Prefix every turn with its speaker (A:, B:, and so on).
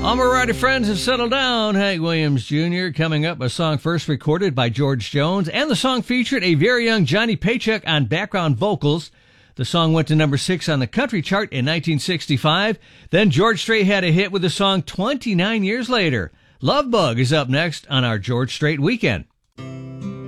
A: All my righty friends have settled down. Hank Williams Jr. coming up, a song first recorded by George Jones, and the song featured a very young Johnny Paycheck on background vocals. The song went to number 6 on the country chart in 1965. Then George Strait had a hit with the song 29 years later. Love Bug is up next on our George Strait Weekend.